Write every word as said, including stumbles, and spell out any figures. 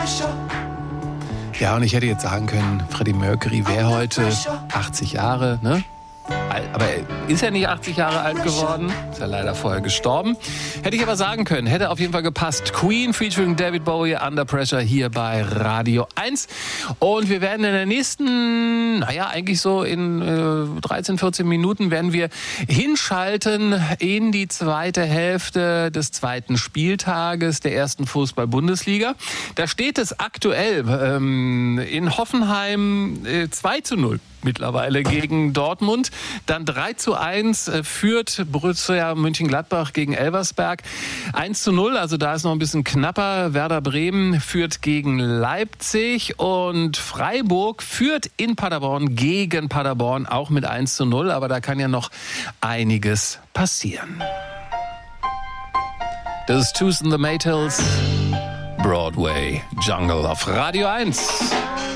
Ja, und ich hätte jetzt sagen können, Freddie Mercury wäre heute achtzig Jahre, ne? Aber er ist ja nicht achtzig Jahre alt geworden, ist ja leider vorher gestorben. Hätte ich aber sagen können, hätte auf jeden Fall gepasst. Queen featuring David Bowie, Under Pressure hier bei Radio eins. Und wir werden in der nächsten, naja, eigentlich so in äh, dreizehn, vierzehn Minuten werden wir hinschalten in die zweite Hälfte des zweiten Spieltages der ersten Fußball-Bundesliga. Da steht es aktuell ähm, in Hoffenheim äh, zwei zu null. Mittlerweile gegen Dortmund. Dann drei zu eins führt Borussia Mönchengladbach gegen Elversberg. eins zu null, also da ist noch ein bisschen knapper. Werder Bremen führt gegen Leipzig und Freiburg führt in Paderborn gegen Paderborn auch mit eins zu null. Aber da kann ja noch einiges passieren. Das ist Tooth and the Maytals, Broadway Jungle auf Radio eins.